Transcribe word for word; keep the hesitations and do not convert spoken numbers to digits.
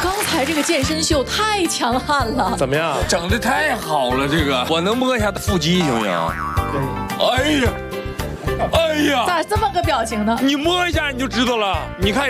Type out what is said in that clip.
刚才这个健身秀太强悍了， 怎么样？ 整的太好了，这个我能摸一下腹肌行不行？ 可以。 哎呀，哎呀， 咋这么个表情呢？ 你摸一下你就知道了，你看。